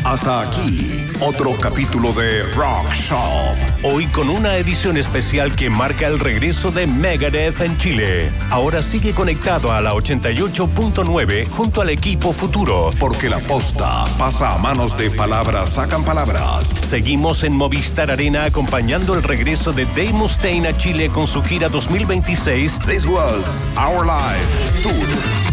Hasta aquí, otro capítulo de Rock Shop. Hoy con una edición especial que marca el regreso de Megadeth en Chile. Ahora sigue conectado a la 88.9 junto al equipo Futuro. Porque la posta pasa a manos de Palabras Sacan Palabras. Seguimos en Movistar Arena acompañando el regreso de Dave Mustaine a Chile con su gira 2026. This was Our Life Tour.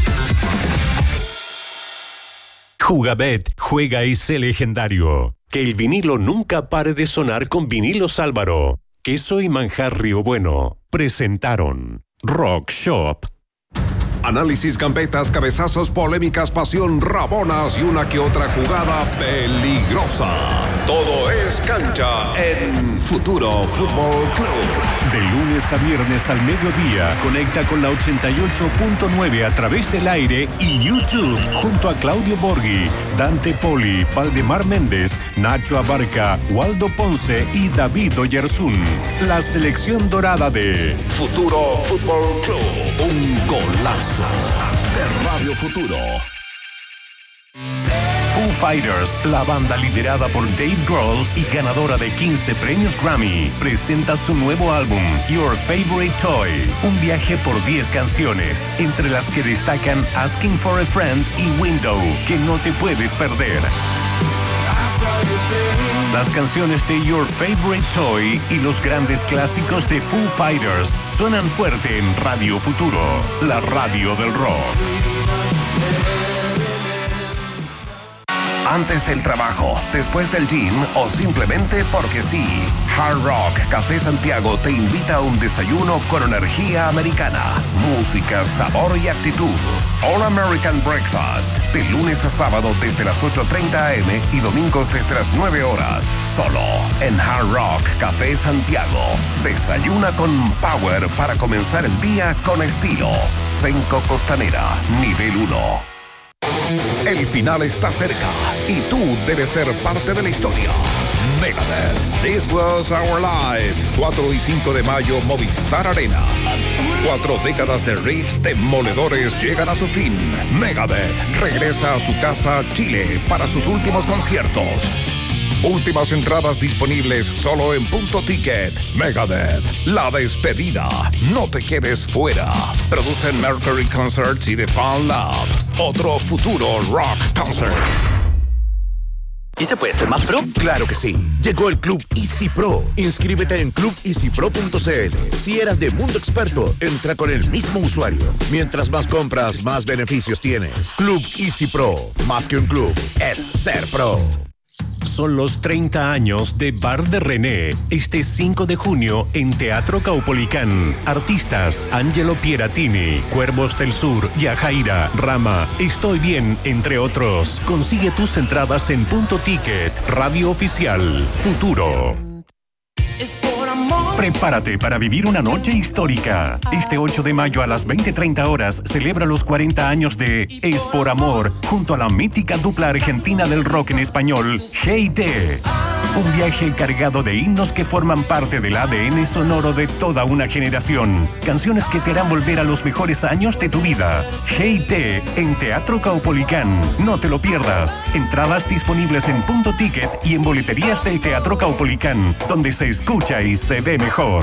Jugabet, juega y sé legendario. Que el vinilo nunca pare de sonar con Vinilos Álvaro. Queso y manjar Río Bueno. Presentaron Rock Shop. Análisis, gambetas, cabezazos, polémicas, pasión, rabonas y una que otra jugada peligrosa. Todo es cancha en Futuro Fútbol Club. De lunes a viernes al mediodía, conecta con la 88.9 a través del aire y YouTube junto a Claudio Borghi, Dante Poli, Valdemar Méndez, Nacho Abarca, Waldo Ponce y David Oyarzún. La selección dorada de Futuro Fútbol Club. Un golazo de Radio Futuro. Foo Fighters, la banda liderada por Dave Grohl y ganadora de 15 premios Grammy, presenta su nuevo álbum, Your Favorite Toy. Un viaje por 10 canciones, entre las que destacan Asking for a Friend y Window, que no te puedes perder. Las canciones de Your Favorite Toy y los grandes clásicos de Foo Fighters suenan fuerte en Radio Futuro, la radio del rock. Antes del trabajo, después del gym o simplemente porque sí. Hard Rock Café Santiago te invita a un desayuno con energía americana, música, sabor y actitud. All American Breakfast, de lunes a sábado desde las 8:30 a.m. y domingos desde las 9 horas. Solo en Hard Rock Café Santiago. Desayuna con power para comenzar el día con estilo. Senco Costanera, nivel 1. El final está cerca y tú debes ser parte de la historia. Megadeth, This Was Our Life, 4 y 5 de mayo, Movistar Arena. 4 décadas de riffs demoledores llegan a su fin. Megadeth regresa a su casa, Chile, para sus últimos conciertos. Últimas entradas disponibles solo en Punto Ticket. Megadeth, la despedida. No te quedes fuera. Producen Mercury Concerts y The Fan Lab. Otro Futuro Rock Concert. ¿Y se puede ser más pro? Claro que sí. Llegó el Club Easy Pro. Inscríbete en clubeasypro.cl. Si eras de Mundo Experto, entra con el mismo usuario. Mientras más compras, más beneficios tienes. Club Easy Pro. Más que un club, es ser pro. Son los 30 años de Bar de René, este 5 de junio en Teatro Caupolicán. Artistas: Angelo Pieratini, Cuervos del Sur, Yajaira, Rama, Estoy Bien, entre otros. Consigue tus entradas en Punto Ticket, Radio Oficial, Futuro. Prepárate para vivir una noche histórica. Este 8 de mayo a las 20:30 horas celebra los 40 años de Es por Amor junto a la mítica dupla argentina del rock en español, G&T. Un viaje cargado de himnos que forman parte del ADN sonoro de toda una generación. Canciones que te harán volver a los mejores años de tu vida. G&T en Teatro Caupolicán. No te lo pierdas. Entradas disponibles en Punto Ticket y en boleterías del Teatro Caupolicán, donde se escucha y se ve mejor.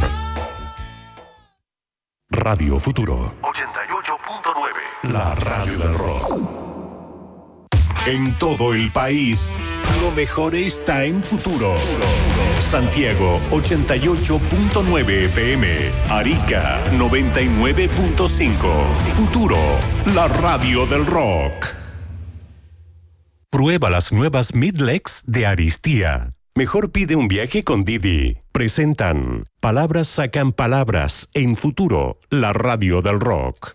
Radio Futuro 88.9, la radio del rock. En todo el país, lo mejor está en Futuro. Santiago 88.9 FM, Arica 99.5. Futuro, la radio del rock. Prueba las nuevas Midlex de Aristía. Mejor pide un viaje con Didi. Presentan Palabras Sacan Palabras en Futuro, la radio del rock.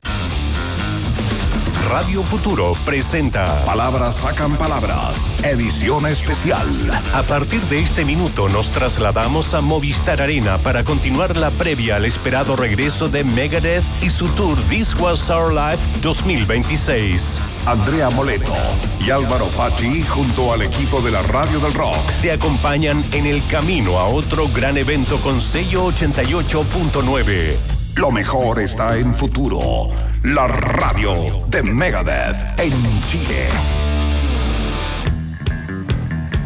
Radio Futuro presenta Palabras Sacan Palabras, edición especial. A partir de este minuto nos trasladamos a Movistar Arena para continuar la previa al esperado regreso de Megadeth y su tour This Was Our Life 2026. Andrea Moleto y Álvaro Pachi junto al equipo de la radio del rock te acompañan en el camino a otro gran evento con sello 88.9. Lo mejor está en Futuro, la radio de Megadeth en Chile.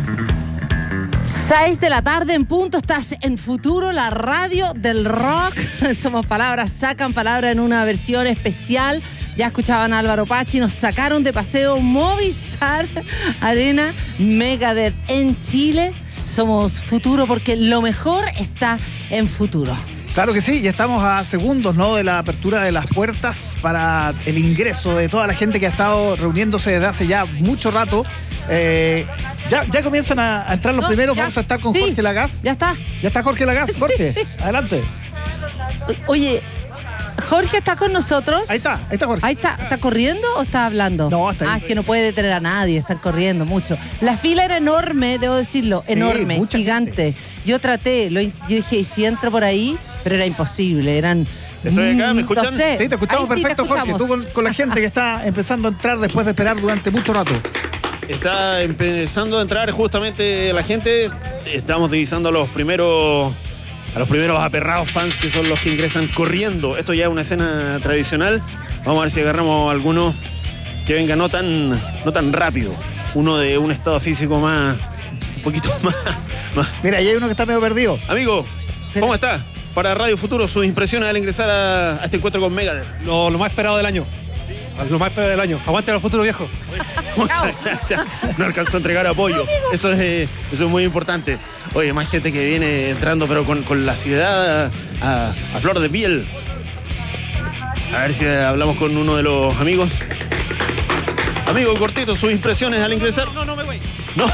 6 de la tarde en punto, estás en Futuro, la radio del rock. Somos Palabras Sacan Palabras en una versión especial. Ya escuchaban a Álvaro Pachi, nos sacaron de paseo Movistar Arena, Megadeth en Chile. Somos Futuro porque lo mejor está en Futuro. Claro que sí, ya estamos a segundos, ¿no?, de la apertura de las puertas para el ingreso de toda la gente que ha estado reuniéndose desde hace ya mucho rato. Ya comienzan a entrar los primeros. Vamos a estar con Jorge Lagaz. Ya está. Ya está Jorge Lagaz. Jorge, adelante. Oye, Jorge está con nosotros. Ahí está Jorge. Ahí está. ¿Está corriendo o está hablando? No, está ahí. Es que no puede detener a nadie, están corriendo mucho. La fila era enorme, debo decirlo, enorme, gigante. Gente. Yo traté, yo dije, ¿y si entro por ahí? Pero era imposible, eran... ¿Estoy acá? ¿Me escuchan? No sé. Sí, te escuchamos perfecto, sí, te escuchamos. Jorge. Tú con la gente que está empezando a entrar después de esperar durante mucho rato. Está empezando a entrar justamente la gente. Estamos divisando a los primeros aperrados fans, que son los que ingresan corriendo. Esto ya es una escena tradicional. Vamos a ver si agarramos alguno que venga no tan rápido. Uno de un estado físico un poquito más. Mira, ahí hay uno que está medio perdido. Amigo, ¿cómo está? Para Radio Futuro, sus impresiones al ingresar a este encuentro con Megadeth. Lo más esperado del año. Lo más esperado del año. Aguante los futuros, viejo. Muchas gracias. No alcanzó a entregar apoyo. Eso es muy importante. Oye, más gente que viene entrando, pero con la acidez a flor de piel. A ver si hablamos con uno de los amigos. Amigo, cortito, sus impresiones al ingresar. No me voy. No.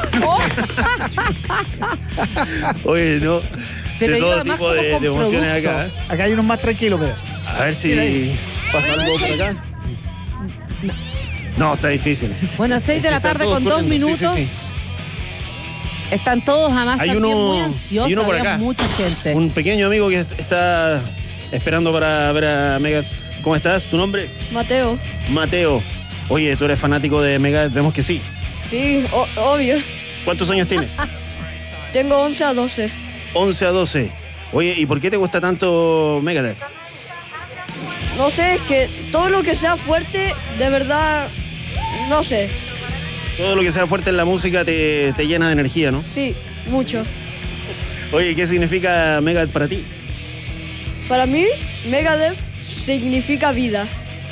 Oye, no. Pero de todo iba más tipo de como con emociones producto. acá. Acá hay unos más tranquilos, pero. A ver si pasa algo por acá. No, está difícil. Bueno, 6 de la Están tarde todos con 2 corriendo, minutos. sí. Están todos además Hay también uno- muy ansiosos. hay uno por había acá. mucha gente. Un pequeño amigo que está esperando para ver a Megadeth. ¿Cómo estás? ¿Tu nombre? Mateo. Mateo. Oye, ¿tú eres fanático de Megadeth? Vemos que sí. Sí, obvio. ¿Cuántos años tienes? Tengo 11 a 12. 11 a 12. Oye, ¿y por qué te gusta tanto Megadeth? No sé, es que todo lo que sea fuerte, de verdad, no sé. Todo lo que sea fuerte en la música te llena de energía, ¿no? Sí, mucho. Oye, ¿qué significa Megadeth para ti? Para mí, Megadeth significa vida.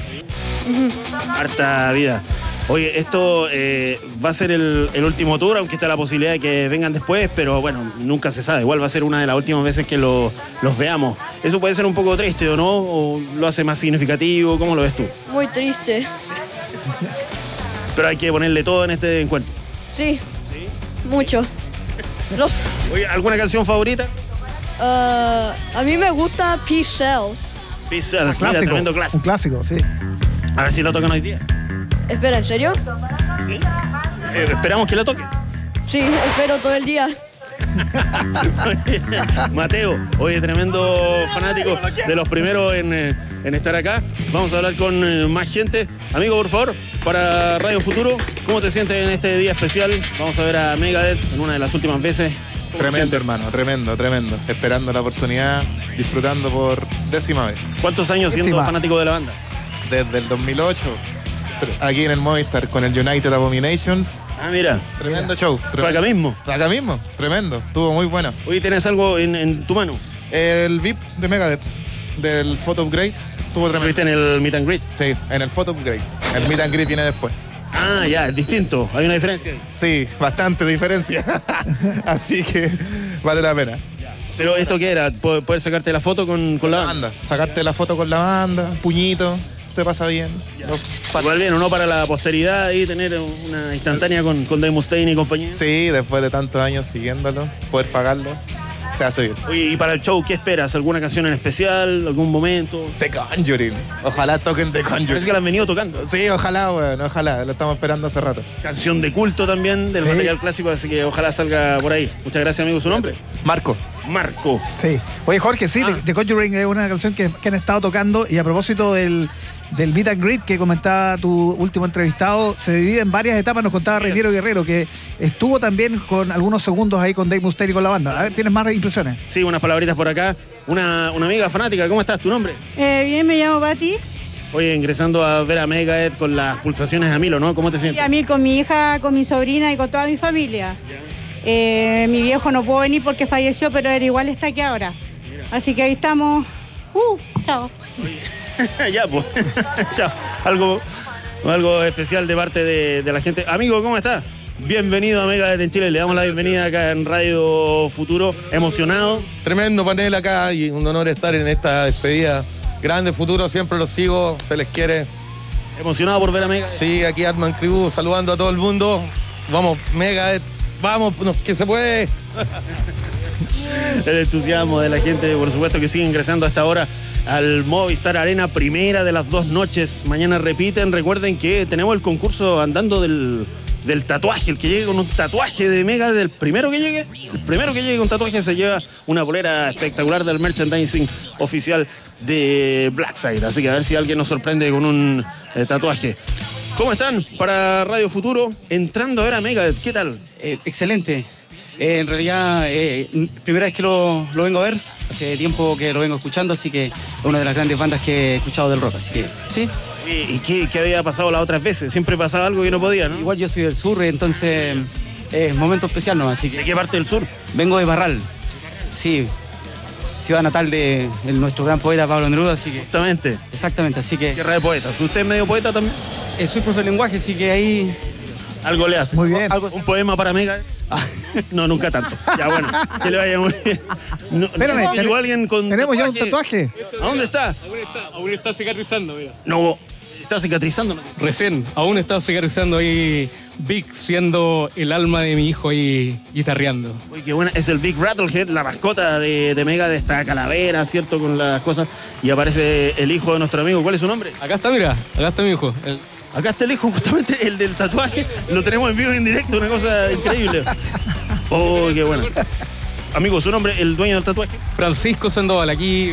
Harta vida. Oye, esto va a ser el último tour, aunque está la posibilidad de que vengan después, pero bueno, nunca se sabe. Igual va a ser una de las últimas veces que los veamos. Eso puede ser un poco triste, ¿o no? ¿O lo hace más significativo? ¿Cómo lo ves tú? Muy triste. Pero hay que ponerle todo en este encuentro. Sí, mucho. Oye, ¿alguna canción favorita? A mí me gusta Peace Sells. Peace Sells, mira, tremendo clásico. Un clásico, sí. A ver si lo tocan hoy día. Espera, ¿en serio? Esperamos que la toque. Sí, espero todo el día. Mateo, oye, tremendo fanático, de los primeros en estar acá. Vamos a hablar con más gente. Amigo, por favor, para Radio Futuro, ¿cómo te sientes en este día especial? Vamos a ver a Megadeth en una de las últimas veces. Tremendo, hermano, tremendo. Esperando la oportunidad, disfrutando por 10ª vez. ¿Cuántos años siendo fanático de la banda? Desde el 2008, aquí en el Movistar con el United Abominations. Ah, mira. Tremendo show. ¿Fue acá mismo? Acá mismo, tremendo. Estuvo muy bueno. Hoy tenés algo en tu mano. El VIP de Megadeth, del Photo Upgrade, estuvo tremendo. ¿Viste en el Meet and Greet? Sí, en el Photo Upgrade. El Meet and Greet viene después. Ah, ya, es distinto. Hay una diferencia ahí. Sí, bastante diferencia. Así que vale la pena. ¿Pero esto qué era? ¿Poder sacarte la foto con la banda? Sacarte la foto con la banda, puñito, se pasa bien. Igual bien, ¿o no? Para la posteridad y tener una instantánea con Dave Mustaine y compañía. Sí, después de tantos años siguiéndolo, poder pagarlo, se hace bien. Oye, y para el show, ¿qué esperas? ¿Alguna canción en especial? ¿Algún momento? The Conjuring. Ojalá toquen The Conjuring. Parece que la han venido tocando. Sí, ojalá, bueno, ojalá. Lo estamos esperando hace rato. Canción de culto también, del material clásico, así que ojalá salga por ahí. Muchas gracias, amigo. ¿Su nombre? Marco. Sí. Oye, Jorge, sí, The Conjuring es una canción que han estado tocando, y a propósito del Meet and Greet que comentaba tu último entrevistado, se divide en varias etapas. Nos contaba Reiniero Guerrero que estuvo también con algunos segundos ahí con Dave Mustaine y con la banda. A ver, ¿tienes más impresiones? Sí, unas palabritas por acá. Una amiga fanática, ¿cómo estás? ¿Tu nombre? Bien, me llamo Pati. Oye, ingresando a ver a Megadeth con las pulsaciones a 1000, ¿o no? ¿Cómo te Y sientes? a mí con mi hija, con mi sobrina y con toda mi familia. Mi viejo no pudo venir porque falleció, pero él igual está aquí ahora. Así que ahí estamos. Chao. Ya, pues. Chao. Algo especial de parte de la gente. Amigo, ¿cómo está? Bienvenido a Megadeth en Chile. Le damos la bienvenida acá en Radio Futuro. ¿Emocionado? Tremendo panel acá y un honor estar en esta despedida. Grande Futuro, siempre los sigo, se les quiere. ¿Emocionado por ver a Megadeth? Sí, aquí Atman Crew saludando a todo el mundo. Vamos, Megadeth, vamos, que se puede. El entusiasmo de la gente, por supuesto, que sigue ingresando hasta ahora al Movistar Arena, primera de las 2 noches. Mañana repiten. Recuerden que tenemos el concurso andando del tatuaje. El que llegue con un tatuaje de Megadeth, el primero que llegue con tatuaje se lleva una polera espectacular del merchandising oficial de Blackside. Así que a ver si alguien nos sorprende con un tatuaje. ¿Cómo están para Radio Futuro? Entrando a ver a Megadeth, ¿qué tal? Excelente. En realidad, primera vez que lo vengo a ver. Hace tiempo que lo vengo escuchando, así que es una de las grandes bandas que he escuchado del rock. Así que, sí. ¿Y qué había pasado las otras veces? Siempre pasaba algo que no podía, ¿no? Igual yo soy del sur, entonces es momento especial, ¿no? Así que, ¿de qué parte del sur? Vengo de Barral. Sí. Ciudad natal de nuestro gran poeta Pablo Neruda, así que... Justamente. Exactamente, así que... Tierra de poetas. ¿Usted es medio poeta también? Soy profe de lenguaje, así que ahí... Algo le hace. Muy bien. ¿Un poema para Megadeth? No, nunca tanto. Ya, bueno, que le vaya muy bien. No, espérame, alguien con tenemos ya un tatuaje. ¿A dónde está? Aún está cicatrizando, mira. No, está cicatrizando. Recién, aún está cicatrizando ahí Vic, siendo el alma de mi hijo ahí guitarreando. Uy, qué buena. Es el Big Rattlehead, la mascota de Megadeth, esta calavera, ¿cierto? Con las cosas. Y aparece el hijo de nuestro amigo. ¿Cuál es su nombre? Acá está, mira. Acá está mi hijo. Acá está el hijo, justamente el del tatuaje. Lo tenemos en vivo y en directo, una cosa increíble. Oh, qué bueno. Amigo, ¿su nombre, el dueño del tatuaje? Francisco Sandoval, aquí...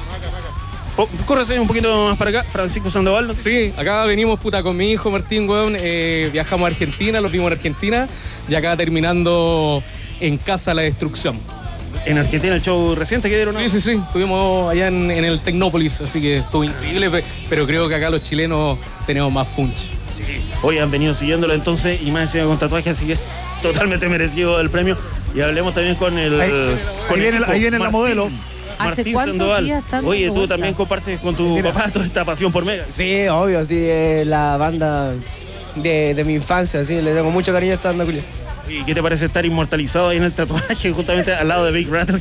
Córrese un poquito más para acá, Francisco Sandoval, ¿no? Sí, acá venimos con mi hijo Martín, weón, viajamos a Argentina, los vimos en Argentina, y acá terminando en Casa La Destrucción. ¿En Argentina el show reciente que dieron? Sí, estuvimos allá en el Tecnópolis, así que estuvo increíble, pero creo que acá los chilenos tenemos más punch. Sí. Hoy han venido siguiéndolo entonces, y más encima con tatuaje, así que totalmente merecido el premio. Y hablemos también con el... Ahí viene la modelo. Martín Sandoval. Oye, tú también compartes con tu papá toda esta pasión por Megadeth. Sí, obvio, sí, la banda de mi infancia, sí, le tengo mucho cariño a esta banda, Julio. ¿Y qué te parece estar inmortalizado ahí en el tatuaje, justamente al lado de Big Rattle?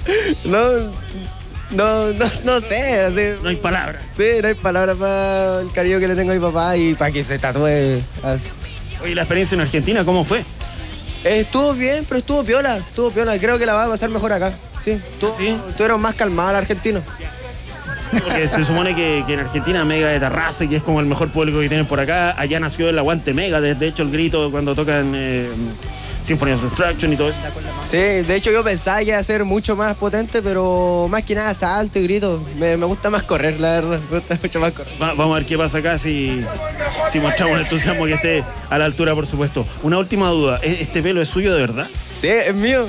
No sé, así. No hay palabras. Sí, no hay palabras para el cariño que le tengo a mi papá y para que se tatúe así. Oye, la experiencia en Argentina, ¿cómo fue? Estuvo bien, pero estuvo piola. Creo que la va a pasar mejor acá. Sí, estuvieron más calmados los argentinos. Porque se supone que en Argentina Megadeth arrasa, que es como el mejor público que tienen por acá. Allá nació el aguante Megadeth, de hecho el grito cuando tocan Symphony of Destruction y todo eso. Sí, de hecho yo pensaba que iba a ser mucho más potente, pero más que nada salto y grito. Me gusta más correr, la verdad. Me gusta mucho más correr. Vamos a ver qué pasa acá si mostramos el entusiasmo que esté a la altura, por supuesto. Una última duda, ¿este pelo es suyo de verdad? Sí, es mío.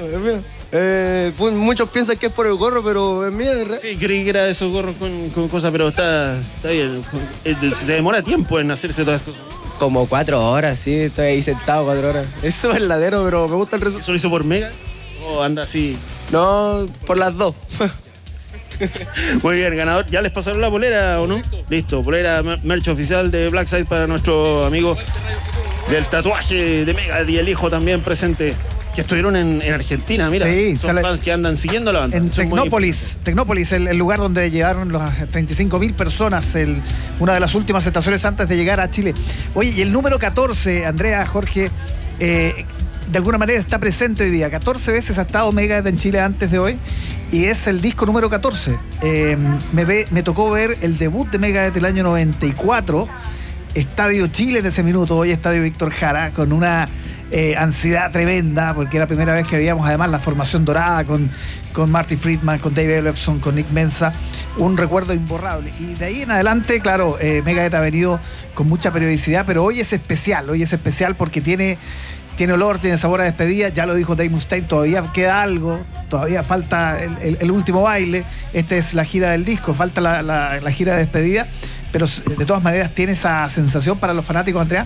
Muchos piensan que es por el gorro, pero es mío, de verdad. Sí, creí que era de esos gorros con cosas, pero está bien. Se demora tiempo en hacerse todas las cosas. Como 4 horas, sí, estoy ahí sentado 4 horas. Eso es verdadero, pero me gusta el resultado. ¿Eso lo hizo por Mega? ¿O anda así? No, por las dos. Muy bien, ganador. ¿Ya les pasaron la polera o no? Listo, polera merch oficial de Blackside para nuestro amigo del tatuaje de Megadeth y el hijo también presente. Que estuvieron en Argentina, mira. Sí, son fans que andan siguiendo la banda. En Tecnópolis, el lugar donde llegaron las 35.000 personas, una de las últimas estaciones antes de llegar a Chile. Oye, y el número 14, Andrea, Jorge, de alguna manera está presente hoy día. 14 veces ha estado Megadeth en Chile antes de hoy y es el disco número 14. Me tocó ver el debut de Megadeth del año 94, Estadio Chile en ese minuto, hoy Estadio Víctor Jara, con una ansiedad tremenda, porque era la primera vez que veíamos además la formación dorada con Marty Friedman, con Dave Ellefson, con Nick Menza, un recuerdo imborrable. Y de ahí en adelante, claro, Megadeth ha venido con mucha periodicidad, pero hoy es especial porque tiene olor, tiene sabor a despedida, ya lo dijo Dave Mustaine, todavía queda algo, todavía falta el último baile, esta es la gira del disco, falta la gira de despedida, pero de todas maneras tiene esa sensación para los fanáticos, Andrea,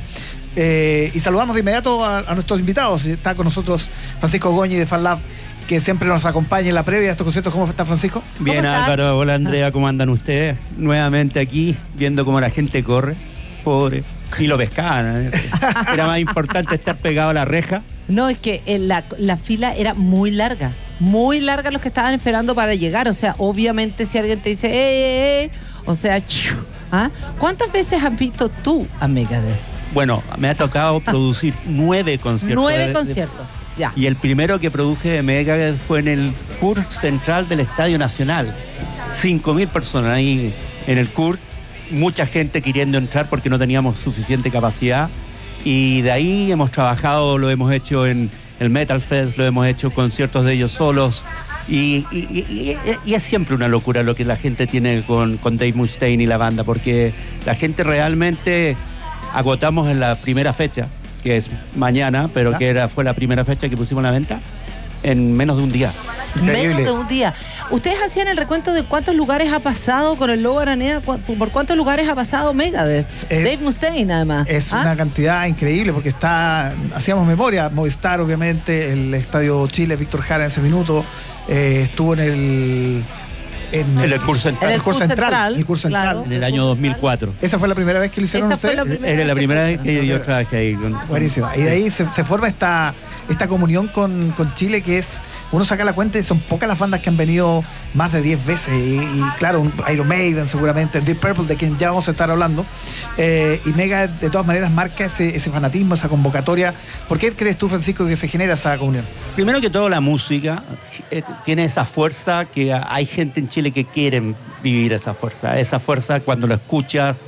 Y saludamos de inmediato a nuestros invitados. Está con nosotros Francisco Goñi de FanLab, que siempre nos acompaña en la previa de estos conciertos. ¿Cómo está, Francisco? Bien, Álvaro. Hola, Andrea. ¿Cómo andan ustedes? Nuevamente aquí, viendo cómo la gente corre. Pobre. Y lo pescaban. Era más importante estar pegado a la reja. No, es que la fila era muy larga. Muy larga los que estaban esperando para llegar. O sea, obviamente si alguien te dice, o sea, ¿ah? ¿Cuántas veces has visto tú a Megadeth? Bueno, me ha tocado producir 9 conciertos. 9 conciertos, ya. Y el primero que produje de Megadeth fue en el CURT central del Estadio Nacional. 5.000 personas ahí en el CURT. Mucha gente queriendo entrar porque no teníamos suficiente capacidad. Y de ahí hemos trabajado, lo hemos hecho en el Metal Fest, lo hemos hecho conciertos de ellos solos. Y es siempre una locura lo que la gente tiene con Dave Mustaine y la banda, porque la gente realmente agotamos en la primera fecha, que es mañana, pero que fue la primera fecha que pusimos a la venta, en menos de un día. Increíble. Menos de un día. Ustedes hacían el recuento de cuántos lugares ha pasado con el Lobo Araneda, por cuántos lugares ha pasado Megadeth. Dave Mustaine, además. Es una cantidad increíble porque hacíamos memoria, Movistar, obviamente, el Estadio Chile, Víctor Jara en ese minuto, estuvo en el CURT Central. En el CURT Central. Claro. En el año 2004. ¿Esa fue la primera vez que lo hicieron ustedes? Era la primera vez que yo trabajé ahí. Buenísimo. Y de ahí se forma esta comunión con Chile, que es, uno saca la cuenta y son pocas las bandas que han venido más de 10 veces. Y claro, Iron Maiden seguramente, Deep Purple, de quien ya vamos a estar hablando. Y Mega, de todas maneras, marca ese fanatismo, esa convocatoria. ¿Por qué crees tú, Francisco, que se genera esa comunión? Primero que todo, la música tiene esa fuerza que hay gente en Chile que quieren vivir esa fuerza. Esa fuerza, cuando lo escuchas,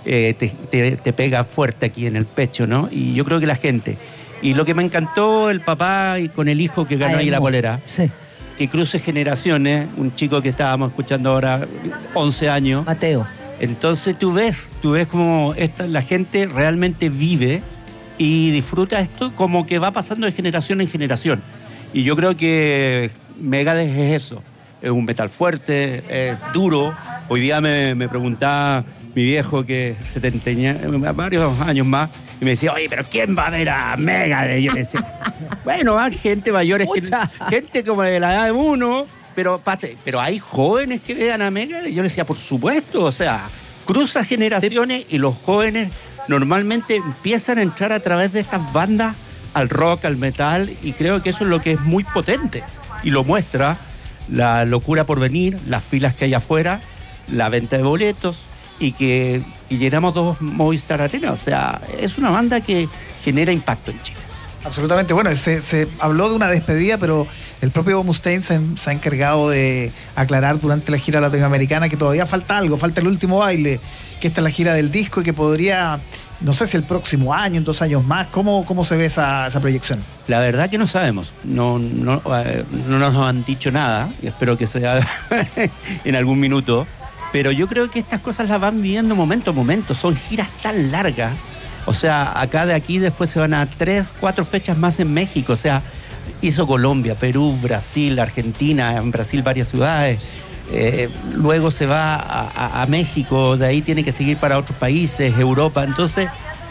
te pega fuerte aquí en el pecho, ¿no? Y yo creo que la gente... Y lo que me encantó, el papá y con el hijo que ganó ahí la bolera, que cruce generaciones, un chico que estábamos escuchando ahora, 11 años. Mateo. Entonces tú ves como la gente realmente vive y disfruta esto como que va pasando de generación en generación. Y yo creo que Megadeth es eso. Es un metal fuerte, es duro. Hoy día me preguntaba mi viejo, que tenía varios años más, y me decía, oye, pero ¿quién va a ver a Megadeth? Y yo le decía, bueno, hay gente mayor, gente como de la edad de uno, pero hay jóvenes que vean a Megadeth. Y yo le decía, por supuesto, o sea, cruza generaciones y los jóvenes normalmente empiezan a entrar a través de estas bandas al rock, al metal, y creo que eso es lo que es muy potente. Y lo muestra la locura por venir, las filas que hay afuera, la venta de boletos, y llenamos 2 Movistar Arena. O sea, es una banda que genera impacto en Chile. Absolutamente. Bueno, se habló de una despedida, pero el propio Mustaine se ha encargado de aclarar durante la gira latinoamericana que todavía falta algo, falta el último baile, que esta es la gira del disco y que podría, no sé si el próximo año, en 2 años más. ¿Cómo se ve esa proyección? La verdad que no sabemos. No nos han dicho nada, y espero que sea en algún minuto. Pero yo creo que estas cosas las van viviendo momento a momento. Son giras tan largas. O sea, de aquí después se van a 3, 4 fechas más en México. O sea, hizo Colombia, Perú, Brasil, Argentina, en Brasil varias ciudades. Luego se va a México, de ahí tiene que seguir para otros países, Europa. Entonces,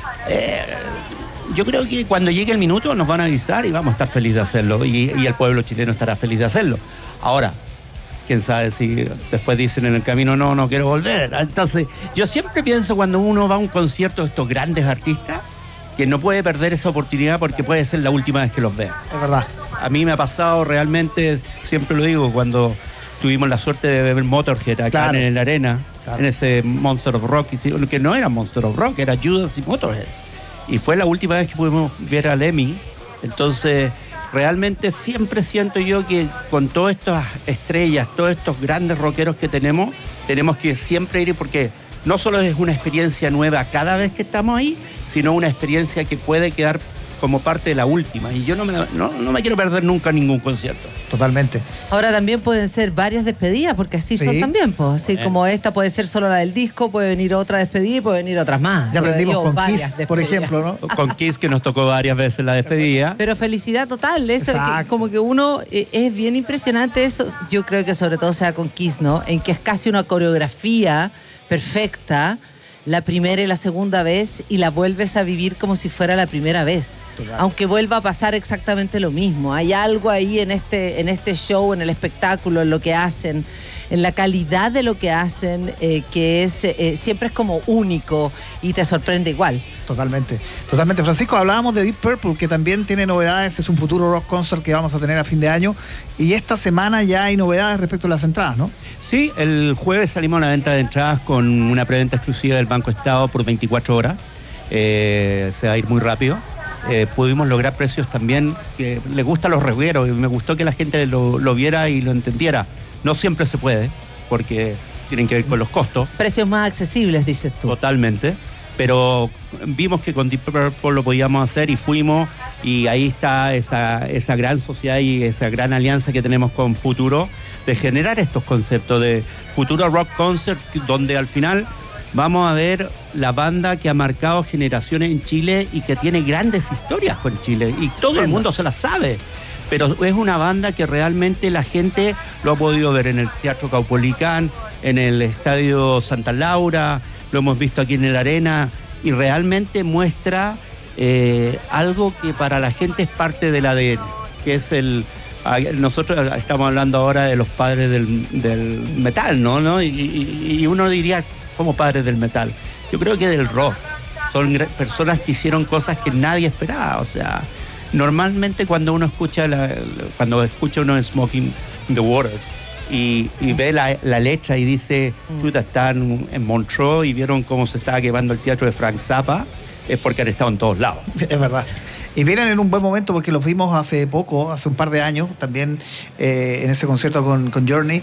yo creo que cuando llegue el minuto nos van a avisar y vamos a estar felices de hacerlo. Y el pueblo chileno estará feliz de hacerlo. Ahora, quién sabe si después dicen en el camino, no quiero volver. Entonces, yo siempre pienso cuando uno va a un concierto de estos grandes artistas, que no puede perder esa oportunidad porque puede ser la última vez que los vea. Es verdad. A mí me ha pasado realmente, siempre lo digo, cuando tuvimos la suerte de ver Motorhead acá en la arena, en ese Monster of Rock, que no era Monster of Rock, era Judas y Motorhead. Y fue la última vez que pudimos ver a Lemmy. Entonces, realmente siempre siento yo que con todas estas estrellas, todos estos grandes rockeros que tenemos que siempre ir, porque no solo es una experiencia nueva cada vez que estamos ahí, sino una experiencia que puede quedar como parte de la última. Y yo no me quiero perder nunca ningún concierto. Totalmente. Ahora también pueden ser varias despedidas, porque así son también, pues. Así como esta puede ser solo la del disco, puede venir otra despedida y puede venir otras más. Ya aprendimos con Kiss, por ejemplo, ¿no? Con Kiss, que nos tocó varias veces la despedida. Pero felicidad total. Eso que, como que uno, es bien impresionante eso. Yo creo que sobre todo sea con Kiss, ¿no? En que es casi una coreografía perfecta. la primera y la segunda vez y la vuelves a vivir como si fuera la primera vez. Total. Aunque vuelva a pasar exactamente lo mismo. Hay algo ahí en este show, en el espectáculo, en lo que hacen, en la calidad de lo que hacen, que es siempre es como único y te sorprende igual. Totalmente. Francisco, hablábamos de Deep Purple, que también tiene novedades, es un futuro rock concert que vamos a tener a fin de año, y esta semana ya hay novedades respecto a las entradas, ¿no? Sí, el jueves salimos a la venta de entradas con una preventa exclusiva del Banco Estado por 24 horas, se va a ir muy rápido. Pudimos lograr precios también que le gustan los rockeros, y me gustó que la gente lo viera y lo entendiera. No siempre se puede, porque tienen que ver con los costos. Precios más accesibles, dices tú. Totalmente. Pero vimos que con Deep Purple lo podíamos hacer y fuimos, y ahí está esa gran sociedad y esa gran alianza que tenemos con Futuro de generar estos conceptos de Futuro Rock Concert, donde al final vamos a ver la banda que ha marcado generaciones en Chile y que tiene grandes historias con Chile, y todo el mundo se las sabe. Pero es una banda que realmente la gente lo ha podido ver en el Teatro Caupolicán, en el Estadio Santa Laura, lo hemos visto aquí en el Arena, y realmente muestra algo que para la gente es parte del ADN, que es nosotros estamos hablando ahora de los padres del metal, ¿no? Y uno diría, como padres del metal, yo creo que del rock. Son personas que hicieron cosas que nadie esperaba, o sea, normalmente cuando uno escucha uno Smoking the Waters y ve la letra y dice, chuta, están en Montreux y vieron cómo se estaba quemando el teatro de Frank Zappa, es porque han estado en todos lados. Es verdad. Y vienen en un buen momento porque los vimos hace un par de años, también en ese concierto con Journey.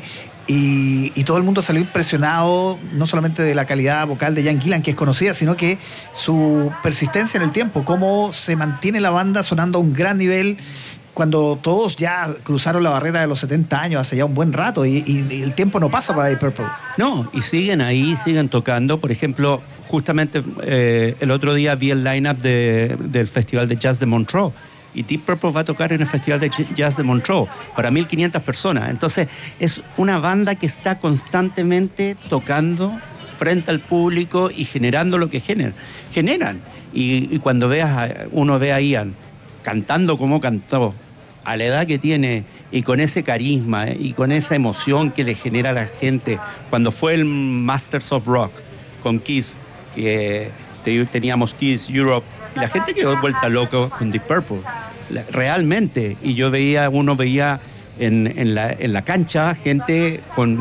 Y todo el mundo salió impresionado, no solamente de la calidad vocal de Ian Gillan, que es conocida, sino que su persistencia en el tiempo, cómo se mantiene la banda sonando a un gran nivel cuando todos ya cruzaron la barrera de los 70 años hace ya un buen rato, y el tiempo no pasa para Deep Purple. No, y siguen ahí, siguen tocando. Por ejemplo, justamente el otro día vi el line-up del Festival de Jazz de Montreux, y Deep Purple va a tocar en el Festival de Jazz de Montreux para 1.500 personas. Entonces, es una banda que está constantemente tocando frente al público y generando lo que generan. Y cuando uno ve a Ian cantando como cantó, a la edad que tiene, y con ese carisma y con esa emoción que le genera a la gente, cuando fue el Masters of Rock con Kiss, que teníamos Kiss Europe, y la gente quedó vuelta loca con Deep Purple, realmente. Y uno veía en la cancha gente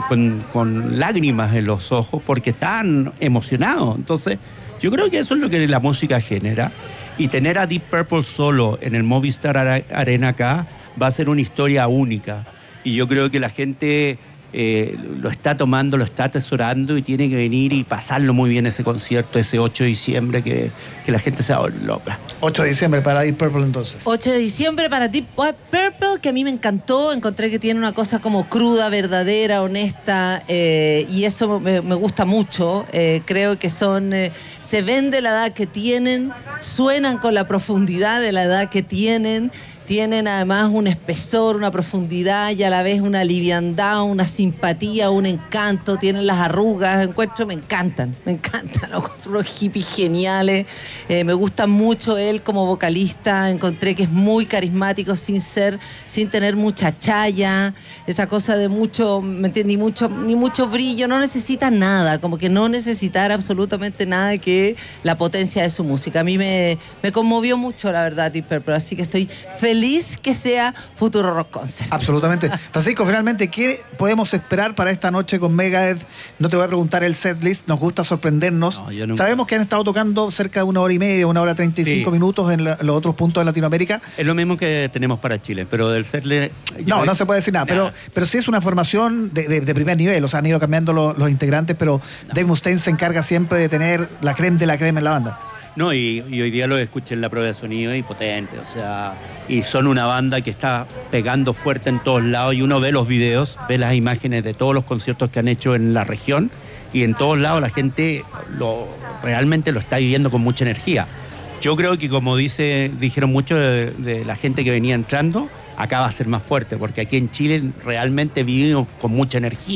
con lágrimas en los ojos porque estaban emocionados. Entonces, yo creo que eso es lo que la música genera. Y tener a Deep Purple solo en el Movistar Arena acá va a ser una historia única. Y yo creo que la gente lo está tomando, lo está atesorando, y tiene que venir y pasarlo muy bien ese concierto, ese 8 de diciembre, que la gente se va loca. 8 de diciembre para Deep Purple, entonces. 8 de diciembre para Deep Purple, que a mí me encantó. Encontré que tiene una cosa como cruda, verdadera, honesta, y eso me gusta mucho. Creo que se ven de la edad que tienen, suenan con la profundidad de la edad que tienen además un espesor, una profundidad y a la vez una liviandad, una simpatía, un encanto. Tienen las arrugas, me encantan, los hippies geniales. Me gusta mucho él como vocalista, encontré que es muy carismático sin tener mucha challa, esa cosa de mucho, ¿me entiendes? Ni mucho brillo, no necesita nada, como que no necesitar absolutamente nada que la potencia de su música. A mí me conmovió mucho, la verdad, Deep Purple, así que estoy feliz que sea Futuro Rock Concert. Absolutamente. Francisco, finalmente, ¿qué podemos esperar para esta noche con Megadeth? No te voy a preguntar el setlist, nos gusta sorprendernos. No, sabemos que han estado tocando cerca de 1 hora y media, 1 hora 35 minutos en los otros puntos de Latinoamérica. Es lo mismo que tenemos para Chile, pero del setlist... No se puede decir nada, pero sí es una formación de primer nivel, o sea, han ido cambiando los integrantes, pero Dave Mustaine se encarga siempre de tener la creme de la creme en la banda. No, y hoy día lo escuché en la prueba de sonido y potente, o sea, y son una banda que está pegando fuerte en todos lados, y uno ve los videos, ve las imágenes de todos los conciertos que han hecho en la región, y en todos lados la gente realmente lo está viviendo con mucha energía. Yo creo que, como dijeron muchos de la gente que venía entrando, acá va a ser más fuerte, porque aquí en Chile realmente vivimos con mucha energía.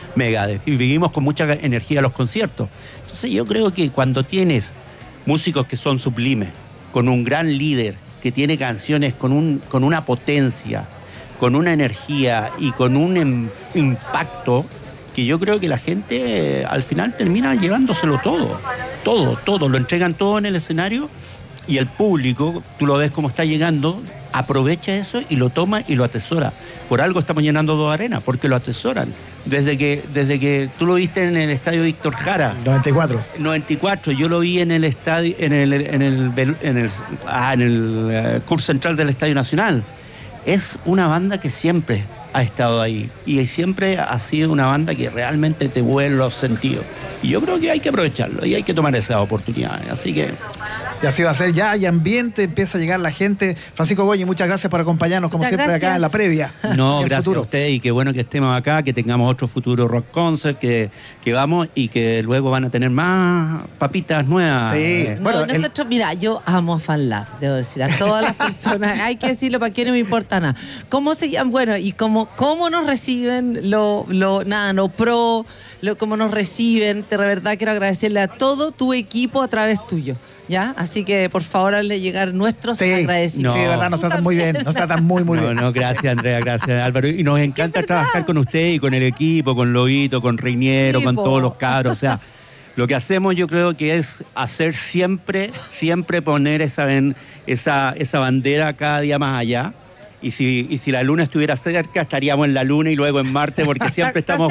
Megadeth y vivimos con mucha energía los conciertos. Entonces yo creo que cuando tienes músicos que son sublimes, con un gran líder, que tiene canciones con una potencia, con una energía y con un impacto, que yo creo que la gente al final termina llevándoselo todo, lo entregan todo en el escenario y el público, tú lo ves cómo está llegando, aprovecha eso y lo toma y lo atesora. Por algo estamos llenando 2 arenas, porque lo atesoran. Desde que tú lo viste en el estadio Víctor Jara. 94, yo lo vi en el estadio, en el curso central del Estadio Nacional. Es una banda que siempre ha estado ahí y siempre ha sido una banda que realmente te vuelve los sentidos. Y yo creo que hay que aprovecharlo y hay que tomar esas oportunidades. Así que... Y así va a ser, ya hay ambiente, empieza a llegar la gente. Francisco Goñi, muchas gracias por acompañarnos, como siempre, acá en la previa. No, gracias a usted y qué bueno que estemos acá, que tengamos otro futuro rock concert, que vamos y que luego van a tener más papitas nuevas. Sí. Bueno, nosotros, mira, yo amo a Fan Lab, debo decir, a todas las personas, hay que decirlo para que no me importa nada. ¿Cómo se llaman? Bueno, y cómo nos reciben cómo nos reciben, de verdad quiero agradecerle a todo tu equipo a través tuyo. ¿Ya? Así que, por favor, hazle llegar nuestros agradecimientos. Sí, de verdad, nos tratan muy bien. Nos tratan muy bien. No, gracias, Andrea, gracias, Álvaro. Y nos encanta trabajar con usted y con el equipo, con Loito, con Reiniero, con todos los cabros. O sea, lo que hacemos yo creo que es hacer siempre poner esa bandera cada día más allá. Y si la luna estuviera cerca, estaríamos en la luna y luego en Marte, porque siempre estamos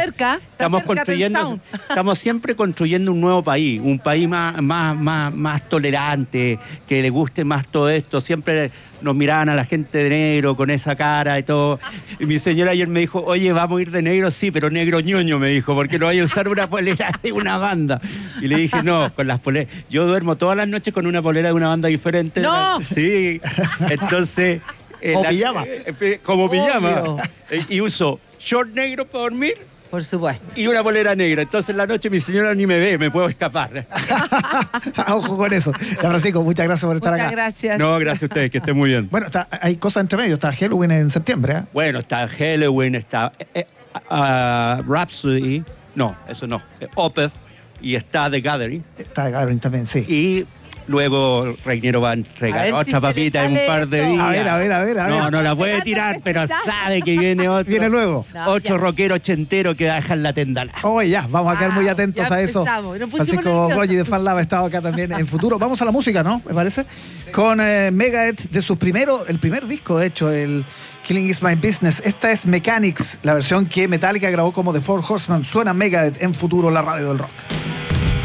siempre construyendo un nuevo país, un país más tolerante, que le guste más todo esto. Siempre nos miraban a la gente de negro con esa cara y todo. Y mi señora ayer me dijo, oye, vamos a ir de negro, sí, pero negro ñoño, me dijo, porque no voy a usar una polera de una banda. Y le dije, no, con las poleras. Yo duermo todas las noches con una polera de una banda diferente. ¡No! Sí, entonces... pijama. Como pijama. Y uso short negro para dormir. Por supuesto. Y una polera negra. Entonces en la noche mi señora ni me ve, me puedo escapar. Ojo con eso. Ya, Francisco, muchas gracias por estar acá. Muchas gracias. No, gracias a ustedes, que estén muy bien. Bueno, hay cosas entre medio. Está Halloween en septiembre, ¿eh? Bueno, está Halloween, está Rhapsody. No, eso no. Opeth. Y está The Gathering. Está The Gathering también, sí. Y... luego Reiniero va a entregar otra papita en un par de días. A ver. No la puede tirar, pero sabe que viene otro. Viene luego. Otro rockero ochentero que va a dejar la tenda. Oye, ya, vamos a quedar muy atentos a eso. Francisco Goñi de Fan Lab ha estado acá también en futuro. Vamos a la música, ¿no? Me parece. Con Megadeth de el primer disco, de hecho, el Killing Is My Business. Esta es Mechanics, la versión que Metallica grabó como The Four Horsemen. Suena Megadeth en futuro, la radio del rock.